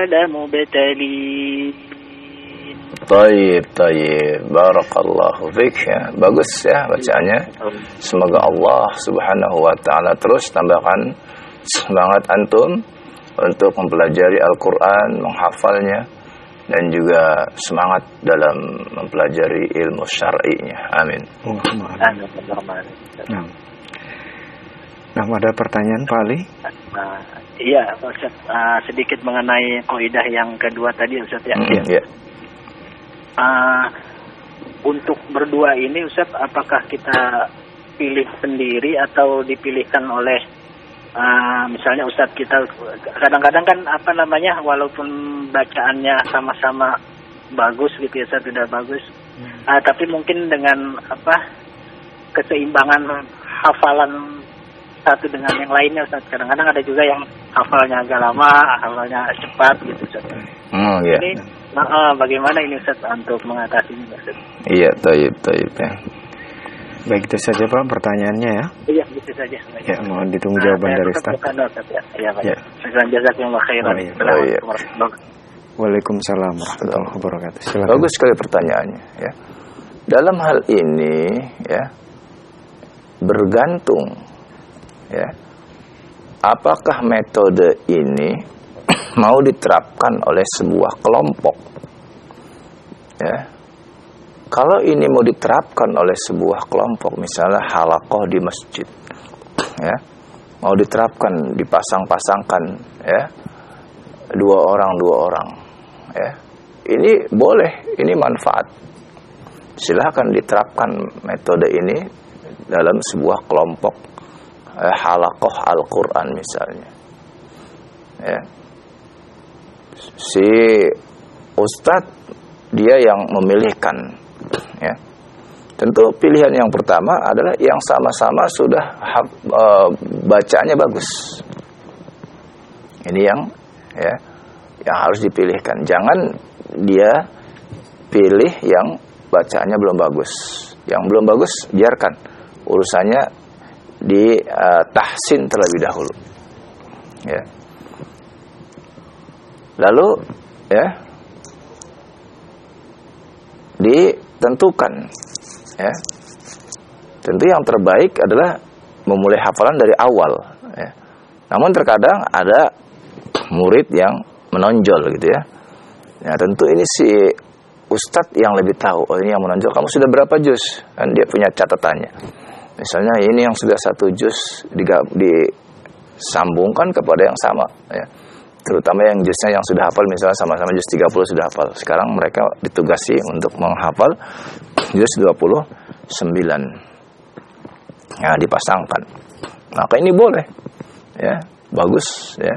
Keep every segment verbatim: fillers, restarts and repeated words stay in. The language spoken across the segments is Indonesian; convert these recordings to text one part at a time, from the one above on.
la mubtalin. Tayyib, tayyib. Barakallahu fiik ya. Bagus ya bacaannya. Semoga Allah Subhanahu wa taala terus tambahkan semangat antum untuk mempelajari Al-Qur'an, menghafalnya dan juga semangat dalam mempelajari ilmu syar'inya. Amin. Nah. Nah, ada pertanyaan Pak Ali? Uh, iya, Ustaz, uh, sedikit mengenai kaidah yang kedua tadi Ustaz ya. Mm, yeah. Uh, untuk berdua ini Ustaz, apakah kita pilih sendiri atau dipilihkan oleh uh, misalnya Ustaz kita kadang-kadang kan apa namanya walaupun bacaannya sama-sama bagus gitu ya Ustaz, tidak bagus, hmm. uh, tapi mungkin dengan apa keseimbangan hafalan satu dengan yang lainnya Ustaz, kadang-kadang ada juga yang hafalnya agak lama, hafalnya cepat gitu Ustaz. Oh, iya. Ini nah, uh, bagaimana ini Ustaz untuk mengatasinya Ustaz? Iya, tayyib, tayyib ya. Baik, itu saja Pak pertanyaannya ya. Iya, itu saja. Ya, mohon ditunggu jawaban nah, dari Ustaz. Ya, iya, Pak. Ya. Jazakumullah khairan. Waalaikumsalam warahmatullahi wabarakatuh. Silakan. Bagus sekali pertanyaannya ya. Dalam hal ini ya bergantung ya. Apakah metode ini mau diterapkan oleh sebuah kelompok ya. Kalau ini mau diterapkan oleh sebuah kelompok, misalnya halaqah di masjid ya, mau diterapkan, dipasang-pasangkan ya, dua orang dua orang ya, ini boleh, ini manfaat, silahkan diterapkan metode ini dalam sebuah kelompok eh, halaqah Al-Quran misalnya ya. Si ustadz dia yang memilihkan ya. Tentu pilihan yang pertama adalah yang sama-sama sudah e, bacanya bagus. Ini yang ya yang harus dipilihkan. Jangan dia pilih yang bacaannya belum bagus. Yang belum bagus biarkan urusannya di e, tahsin terlebih dahulu. Ya. Lalu ya ditentukan ya. Tentu yang terbaik adalah memulai hafalan dari awal ya. Namun terkadang ada murid yang menonjol gitu ya. Ya tentu ini si ustadz yang lebih tahu. Oh ini yang menonjol, kamu sudah berapa juz? Kan dia punya catatannya. Misalnya ini yang sudah satu juz disambungkan kepada yang sama ya. Terutama yang juznya yang sudah hafal, misalnya sama-sama juz tiga puluh sudah hafal. Sekarang mereka ditugasi untuk menghafal juz dua puluh sembilan. Ya, dipasangkan. Maka ini boleh. Ya, bagus ya.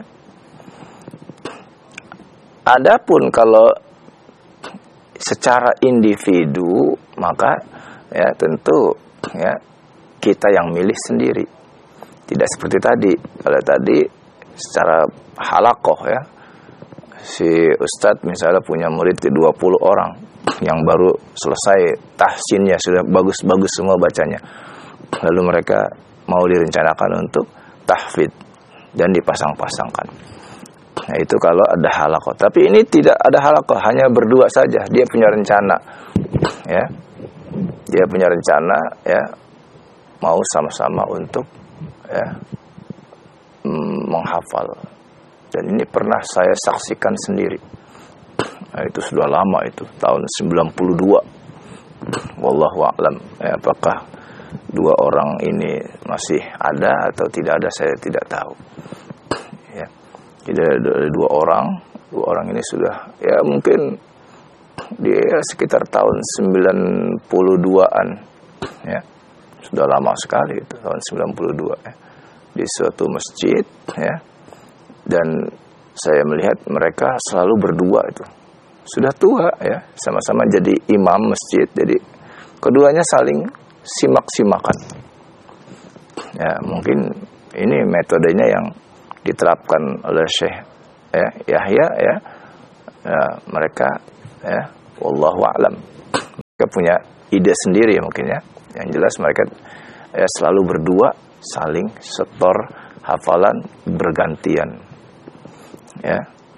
Adapun kalau secara individu, maka ya tentu ya kita yang milih sendiri. Tidak seperti tadi. Kalau tadi secara halaqah ya, si ustadz misalnya punya murid dua puluh orang yang baru selesai tahsinnya, sudah bagus-bagus semua bacanya, lalu mereka mau direncanakan untuk tahfidz dan dipasang-pasangkan. Nah itu kalau ada halaqah. Tapi ini tidak ada halaqah, hanya berdua saja. Dia punya rencana ya, dia punya rencana ya, mau sama-sama untuk ya menghafal. Dan ini pernah saya saksikan sendiri. Nah, itu sudah lama, itu tahun sembilan puluh dua. Wallahu a'lam. Ya, apakah dua orang ini masih ada atau tidak ada, saya tidak tahu. Ya. Jadi ada dua orang, dua orang ini sudah ya mungkin dia sekitar tahun sembilan puluh dua-an. Ya. Sudah lama sekali itu, tahun sembilan puluh dua ya. Di suatu masjid ya. Dan saya melihat mereka selalu berdua itu. Sudah tua ya, sama-sama jadi imam masjid. Jadi keduanya saling simak-simakan. Ya, mungkin ini metodenya yang diterapkan oleh Syekh ya, Yahya ya. Ya, mereka ya, wallahu a'lam. Mereka punya ide sendiri mungkin ya. Yang jelas mereka ya, selalu berdua, saling setor hafalan bergantian. Ya,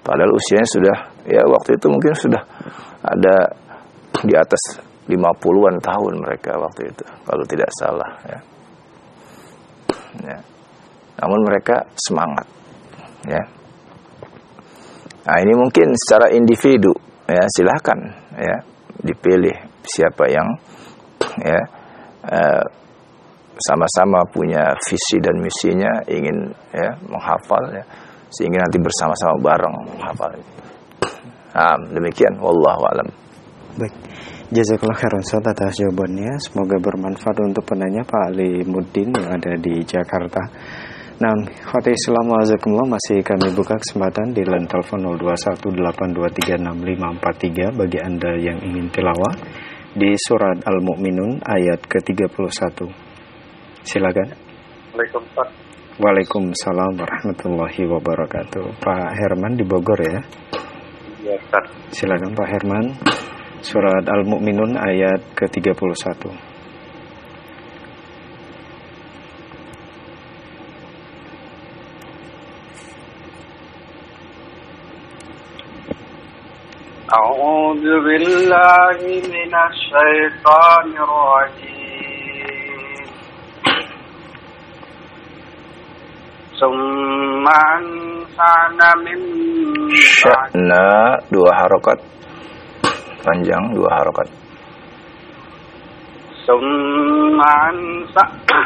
Padahal usianya sudah, ya waktu itu mungkin sudah ada di atas lima puluhan tahun mereka waktu itu, kalau tidak salah ya. Ya. Namun mereka semangat ya. Nah ini mungkin secara individu ya, silakan ya dipilih siapa yang ya eh, sama-sama punya visi dan misinya, ingin ya menghafal ya, sehingga nanti bersama-sama bareng menghafal. Nah, demikian wallahu a'lam. Baik. Jazakallah khairan Ustaz atas jawabannya. Semoga bermanfaat untuk penanya Pak Ali Muddin yang ada di Jakarta. Nah, khotbah Islam wazakumullah, masih kami buka kesempatan di line telepon nol dua satu delapan dua tiga enam lima empat tiga bagi Anda yang ingin tilawah di surat Al-Mu'minun ayat ke tiga puluh satu. Silakan. Waalaikumsalam. Waalaikumsalam warahmatullahi wabarakatuh. Pak Herman di Bogor ya? Ya, Ustaz. Silakan Pak Herman. Surat Al-Mu'minun ayat ke tiga puluh satu. A'udzu billahi minasy syaithanir rajim. Summan sana min Sya'na dua harokat panjang, dua harokat. Summan sa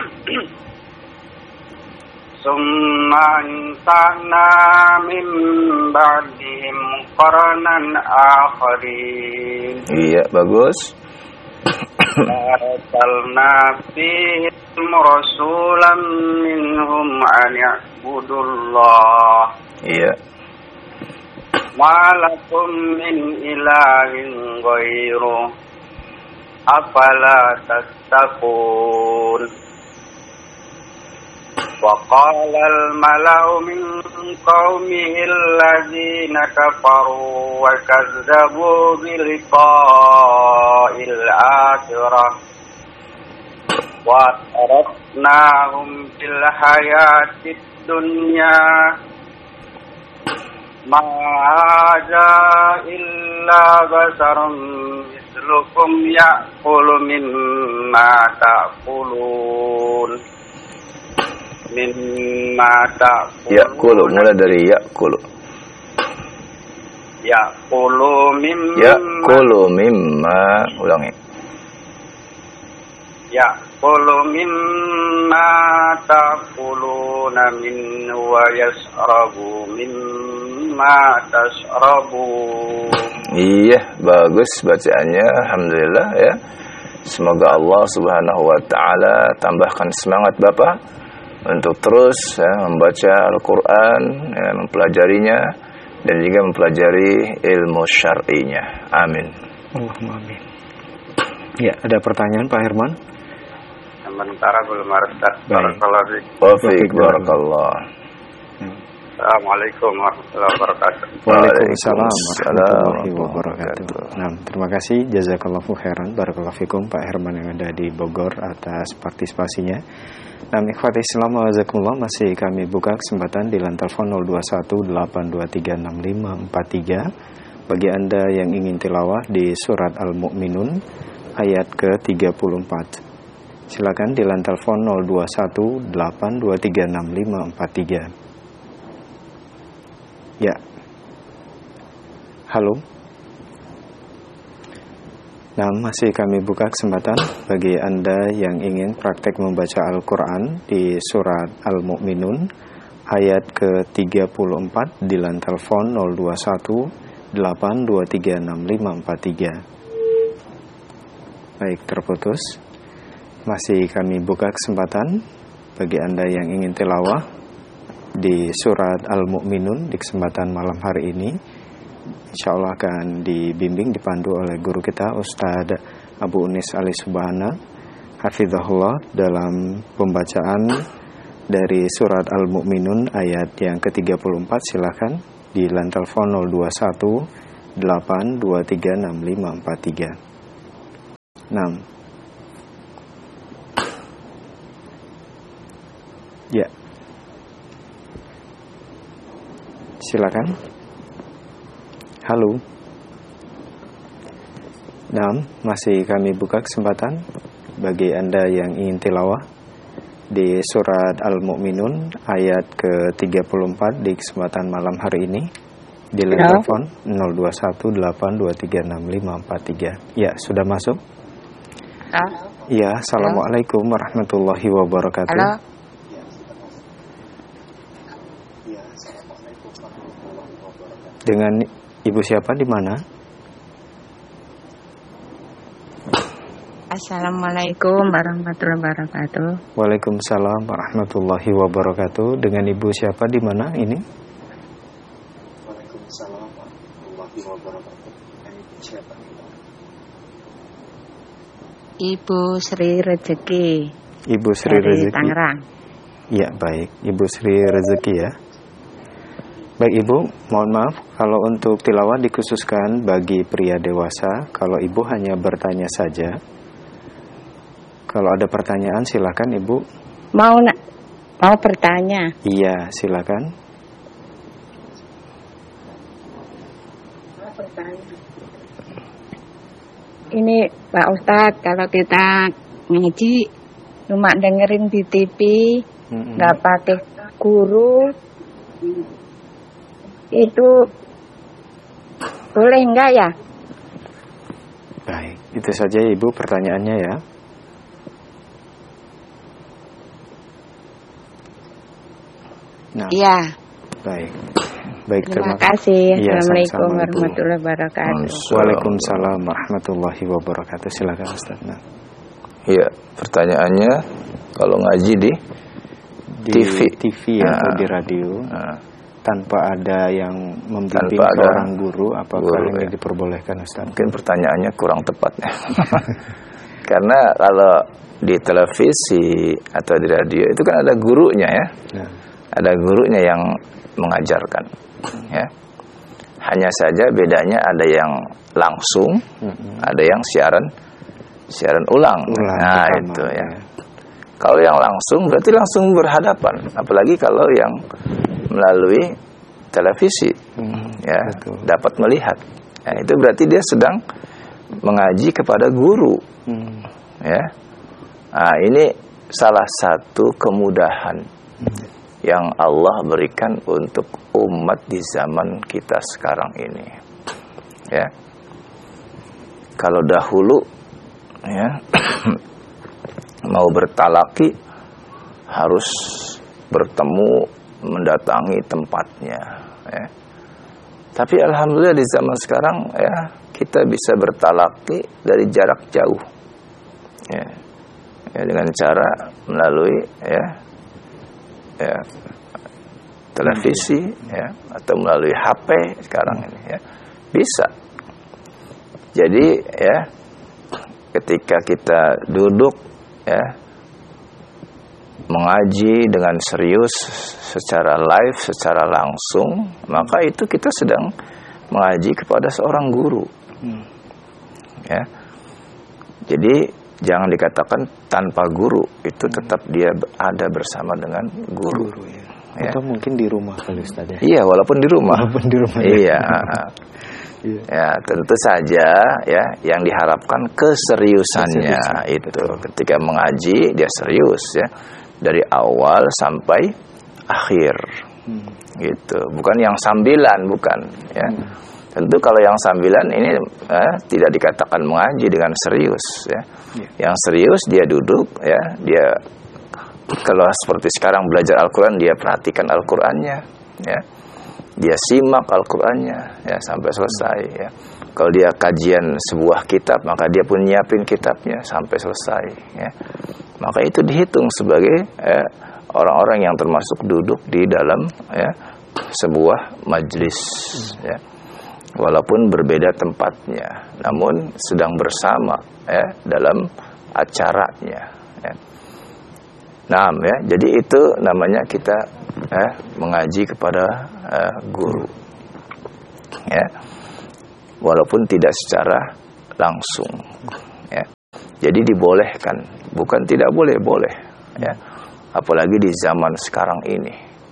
Summan sana min ba'dihim qaranan akharin. Iya, bagus. Arsalna fihim rasulan minhum an ya'budullah. Iya. Ma lakum min ilahin ghairuh afala tattaqun. Wa qala al-mala'u min qaumihi alladhina kafaru wa kazzabu bi liqa'il akhirah wa taraknahum fil hayatid dunya ma hadza illa basarun mislukum ya'kulu mimma ta'kulun mimma ta'kulun. Ya'kulu, mulai dari ya'kulu. Ya'kulu mimma Ya'kulu mimma, ulangi. Ya'kulu mimma ta'kuluna minhu wa yasrabu mimma tasrabu. Iya, bagus bacaannya, alhamdulillah ya. Semoga Allah Subhanahu wa taala tambahkan semangat Bapak untuk terus ya, membaca Al-Qur'an, ya, mempelajarinya dan juga mempelajari ilmu syar'inya. Amin. Allahumma amin. Ya, ada pertanyaan Pak Herman? Sementara belum ada. Barakallahu fiik. Barakallah. Assalamualaikum warahmatullahi wabarakatuh. Waalaikumsalam warahmatullahi wabarakatuh. Nah, terima kasih jazakallahu khairan barakallahu fikum Pak Herman yang ada di Bogor atas partisipasinya. Nah, ikhwati Islam wazakumullah, masih kami buka kesempatan di line telepon nol dua satu delapan dua tiga enam lima empat tiga bagi Anda yang ingin tilawah di surat Al-Mu'minun ayat ke tiga puluh empat. Silakan di line telepon nol dua satu delapan dua tiga enam lima empat tiga. Ya. Halo. Nah, masih kami buka kesempatan bagi Anda yang ingin praktek membaca Al-Quran di surat Al-Mu'minun ayat ke tiga puluh empat di line telepon nol dua satu delapan dua tiga enam lima empat tiga. Baik, terputus. Masih kami buka kesempatan bagi Anda yang ingin tilawah di surat Al-Mu'minun di kesempatan malam hari ini. Insya Allah akan dibimbing, dipandu oleh guru kita Ustadz Abu Unis Ali Subhana hafizahullah dalam pembacaan dari surat Al-Mu'minun ayat yang ke tiga puluh empat. Silakan di line telepon nol dua satu delapan dua tiga enam lima empat tiga. enam. Ya. Silakan. Halo. Nah, masih kami buka kesempatan bagi Anda yang ingin tilawah di surat Al-Mu'minun ayat ke tiga puluh empat di kesempatan malam hari ini di line telepon nol dua satu delapan dua tiga enam lima empat tiga. Ya, sudah masuk? Halo. Ya, Assalamualaikum warahmatullahi wabarakatuh. Halo. Dengan Ibu siapa di mana? Assalamualaikum warahmatullahi wabarakatuh. Waalaikumsalam warahmatullahi wabarakatuh. Dengan Ibu siapa di mana ini? Waalaikumsalam warahmatullahi wabarakatuh. Dengan Ibu siapa di mana? Ibu Sri Rezeki. Ibu Sri dari Rezeki. Tangerang. Ya, baik. Ibu Sri Rezeki ya. Baik Ibu, mohon maaf kalau untuk tilawah dikhususkan bagi pria dewasa. Kalau Ibu hanya bertanya saja. Kalau ada pertanyaan silakan Ibu. Mau nak mau bertanya? Iya, silakan. Mau bertanya. Ini Pak Ustadz, kalau kita ngaji cuma dengerin di T V, nggak mm-hmm. pakai guru, itu boleh enggak ya? Baik, itu saja Ibu pertanyaannya ya. Nah, iya. Baik, baik terima, terima kasih. Ya, Assalamualaikum warahmatullahi wabarakatuh. Waalaikumsalam warahmatullahi wabarakatuh. Silakan Ustaz. Nah. Iya, pertanyaannya kalau ngaji di, di T V, T V ya, nah, atau di radio. Nah. Tanpa ada yang membimbing seorang guru, apakah guru, ini ya. diperbolehkan Ustaz? Mungkin pertanyaannya kurang tepat ya. Karena kalau di televisi atau di radio itu kan ada gurunya ya. Nah. Ada gurunya yang mengajarkan ya. Hanya saja bedanya ada yang langsung, mm-hmm. ada yang siaran siaran ulang. ulang nah, itu ya. ya. Kalau yang langsung berarti langsung berhadapan, apalagi kalau yang melalui televisi, hmm, ya betul. Dapat melihat. Ya, itu berarti dia sedang mengaji kepada guru, hmm. ya. Nah, ini salah satu kemudahan hmm. yang Allah berikan untuk umat di zaman kita sekarang ini. Ya, kalau dahulu, ya, mau bertalaki harus bertemu, mendatangi tempatnya ya. Tapi alhamdulillah di zaman sekarang ya kita bisa bertalaki dari jarak jauh ya, ya dengan cara melalui ya, ya televisi ya atau melalui H P sekarang ini ya bisa. Jadi ya ketika kita duduk ya mengaji dengan serius secara live, secara langsung, maka itu kita sedang mengaji kepada seorang guru. Hmm. Ya. Jadi jangan dikatakan tanpa guru, itu tetap dia ada bersama dengan guru. guru ya. Ya. Atau mungkin di rumah kali Ustaz ya. Iya, walaupun di rumah. Walaupun di rumah. Iya. Iya. Ya, tentu saja ya yang diharapkan keseriusannya Keseriusan. itu. Ketika mengaji dia serius ya. Dari awal sampai akhir, hmm. gitu. Bukan yang sambilan, bukan. Ya. Hmm. Tentu kalau yang sambilan ini eh, tidak dikatakan mengaji dengan serius. Ya. Yeah. Yang serius dia duduk, ya, dia kalau seperti sekarang belajar Al-Quran dia perhatikan Al-Qurannya, ya. Dia simak Al-Qurannya, ya, sampai selesai. Ya. Kalau dia kajian sebuah kitab, maka dia pun nyiapin kitabnya sampai selesai. Ya. Maka itu dihitung sebagai eh, orang-orang yang termasuk duduk di dalam ya, sebuah majlis, ya. Walaupun berbeda tempatnya, namun sedang bersama ya, dalam acaranya. Ya. Nah, ya, jadi itu namanya kita eh, mengaji kepada eh, guru, ya. Walaupun tidak secara langsung. Ya. Jadi dibolehkan, bukan tidak boleh, boleh ya. Apalagi di zaman sekarang ini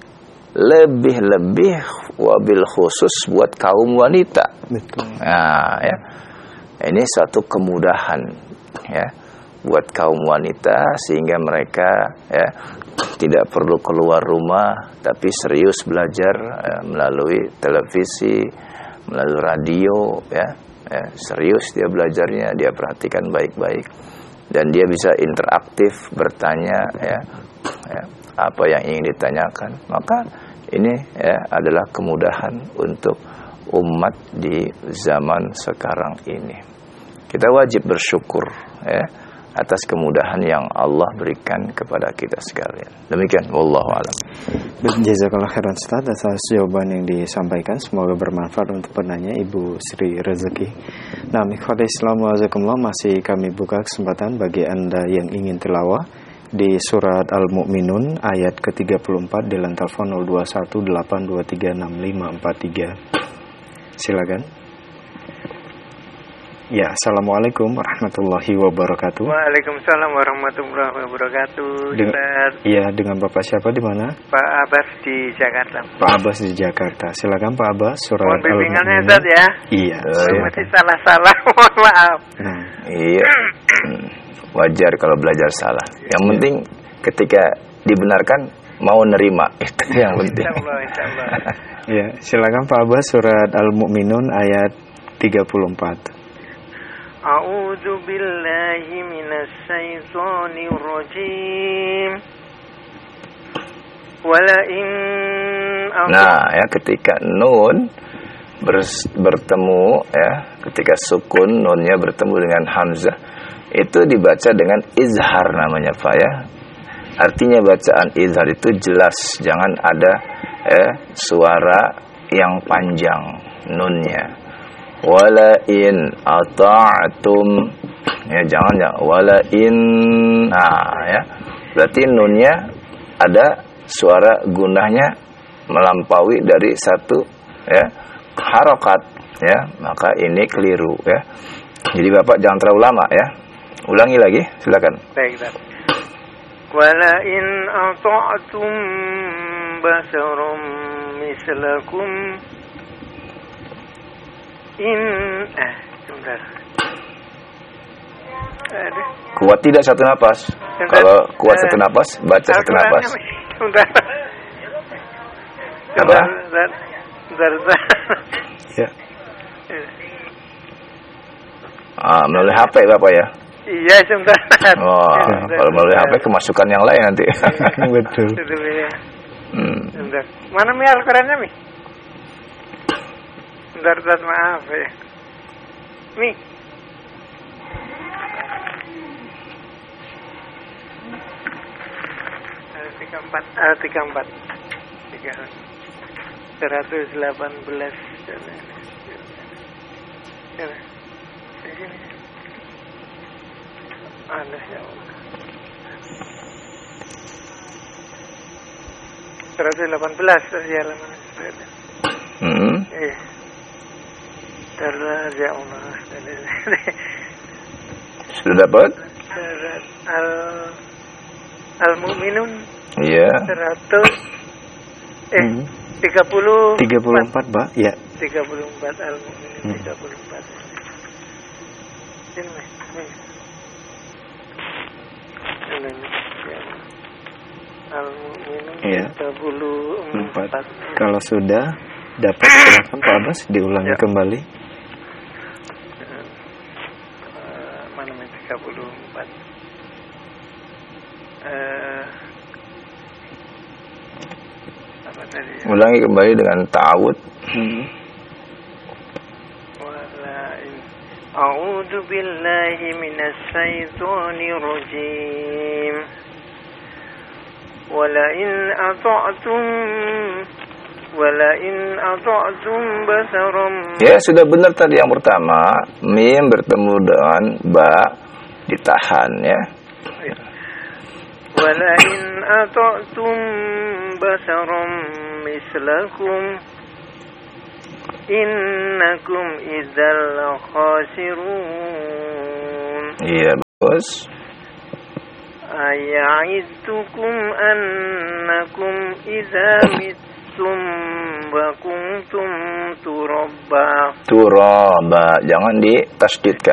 lebih-lebih wabil khusus buat kaum wanita. Betul. Nah, ya. Ini suatu kemudahan ya buat kaum wanita sehingga mereka ya tidak perlu keluar rumah tapi serius belajar ya, melalui televisi, melalui radio ya. Ya, serius dia belajarnya, dia perhatikan baik-baik dan dia bisa interaktif bertanya ya, ya apa yang ingin ditanyakan. Maka ini ya adalah kemudahan untuk umat di zaman sekarang ini. Kita wajib bersyukur ya atas kemudahan yang Allah berikan kepada kita sekalian. Demikian, wallahu a'lam. Jazakallah khairan Ustaz atas jawaban yang disampaikan. Semoga bermanfaat untuk penanya Ibu Sri Rezeki. Nah, ikhwati Islam wa jazakumullah, masih kami buka kesempatan bagi Anda yang ingin tilawah di surat Al-Mu'minun ayat ke tiga puluh empat di line telepon nol dua satu delapan dua tiga enam lima empat tiga. Silakan. Ya, assalamualaikum warahmatullahi wabarakatuh. Waalaikumsalam warahmatullahi wabarakatuh. Dengan, iya, dengan Bapak siapa di mana? Pak Abbas di Jakarta. Pak Abbas di Jakarta. Silakan Pak Abbas. Surat Mohon bimbingannya Ustaz ya. Iya. Saya masih salah-salah. Mohon maaf. Nah, iya. Wajar kalau belajar salah. Yang penting ketika dibenarkan mau nerima, itu yang penting. Insyaallah, insyaallah. Ya, silakan Pak Abbas, surat Al-Mu'minun ayat tiga puluh empat. A'udzu billahi minasy syaithanir rajim. Wala in Nah, ya ketika nun bertemu ya, ketika sukun nunnya bertemu dengan hamzah itu dibaca dengan izhar namanya Pak ya. Artinya bacaan izhar itu jelas, jangan ada eh, suara yang panjang nunnya. Wala in ata'tum, ya jangan ya wala in, nah ya berarti nunnya ada suara gunahnya melampaui dari satu ya harokat ya, maka ini keliru ya. Jadi Bapak jangan terlalu lama ya, ulangi lagi silakan. Baik, Ustaz. Wala in ata'tum basarum mislakum in eh sebentar. Aduh. Kuat tidak satu napas. Sebentar. Kalau kuat Eh, satu napas, baca satu napas. Sebentar. Apa? Sebentar. Sebentar. Sebentar. Ya. Ah, melalui H P Bapak ya. Iya, sebentar. Wah, Sebentar, kalau melalui H P sebentar. kemasukan yang lain nanti. Betul. Dulu ya. Hmm. Sebentar. Mana Mi Al-Qur'annya, Mi? Sebentar, sebentar, maaf ya. Mi. Al tiga puluh empat, Al tiga puluh empat. tiga seratus delapan belas. Di sini. Ada ya Allah. seratus delapan belas ya halaman. Hmm. Iya. Darah ya Allah. Sudah dapat? Al Al-Mu'minun. Iya. seratus eh Hmm. tiga puluh tiga puluh empat, Pak. Ya. tiga puluh empat Al-Mu'minun Hmm. tiga puluh empat. Ini nih. Al-Mu'minun Iya. tiga puluh empat. Empat. Kalau sudah dapat silakan Pak Abbas diulangi Ya. kembali. Uh, mana nih tiga puluh empat. Uh, apa tadi? Ya? Ulangi kembali dengan ta'awud. Hmm. Walain A'udzu billahi minasy syaithanir rajim. Walain ata'tum walain ata'tum basaram. Ya, sudah benar tadi yang pertama, mim bertemu dengan ba ditahan ya. Walain ata'tum basaram mislakum innakum idzal khasirun. Iya, bagus. Aya'idtukum annakum idza mit wa kuntum turaba. Turaba, jangan ditasdidkan.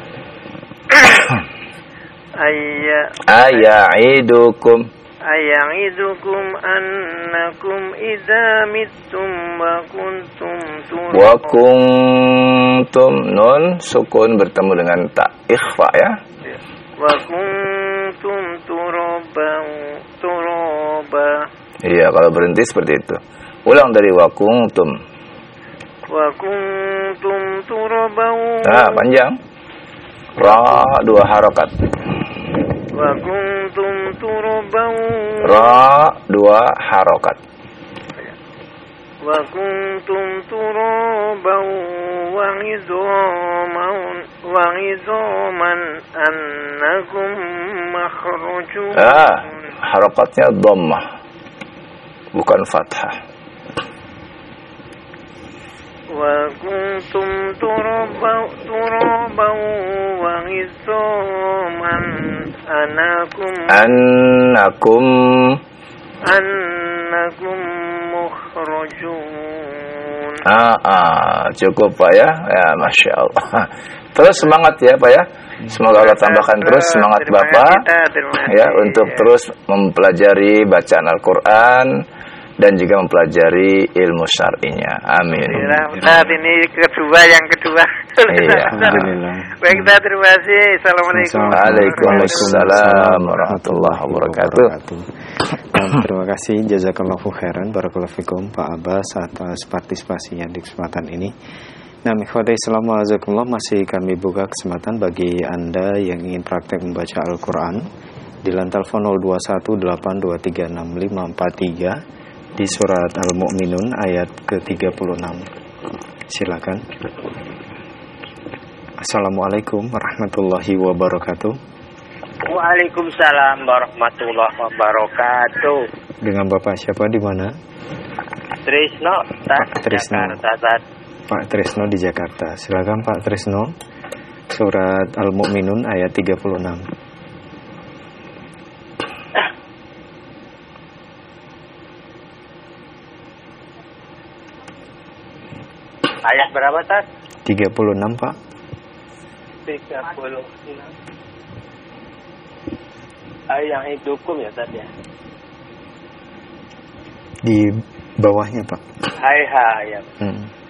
Ayya aya'idukum aya'idukum annakum idza mittum wa kuntum turaba. Wa kuntum, nun sukun bertemu dengan ta ikhfa ya. Wa kuntum turaba turaba. Iya, kalau berhenti seperti itu. Ulang dari wa kuntum. Wa kuntum turaba. Nah, panjang. Ra dua harokat. Wa kuntum turaba. Ra dua harokat. Wa kuntum turaba wa izaman wa izaman annakum makhrujun. Ah, harokatnya dhammah, bukan fathah. Wa kuntum turaba turaba wa izaman annakum Annakum annakum mukhrajun. Ah, ah, cukup Pak ya. Ya, Masya Allah. Terus semangat ya Pak ya. Semoga Allah tambahkan terus semangat Bapak ya untuk terus mempelajari bacaan Al-Quran dan juga mempelajari ilmu syar'inya. Amin. Saat ini kedua yang kedua. Iya. Alhamdulillah. Baik, kita terima kasih. Assalamualaikum. Waalaikumsalam warahmatullahi wabarakatuh. Nah, terima kasih, jazakallahu khairan, barakallahu fikum Pak Abbas atas partisipasinya di kesempatan ini. Nah, ikhwatai Islam wa'azakumullah, masih kami buka kesempatan bagi Anda yang ingin praktek membaca Al-Quran di line telepon nol dua satu delapan dua tiga enam lima empat tiga di surat Al-Mu'minun ayat ke tiga puluh enam. Silakan. Assalamualaikum warahmatullahi wabarakatuh. Waalaikumsalam warahmatullahi wabarakatuh. Dengan Bapak siapa di mana? Trisno, Pak Trisno. Jakarta. Pak Trisno di Jakarta. Silakan Pak Trisno. Surat Al-Mu'minun ayat tiga puluh enam. Ayat berapa, Tat? tiga puluh enam, Pak. tiga puluh enam. Ayat yang hidukum ya, Tat ya? Di bawahnya, Pak. Hai hai ya. Hmm.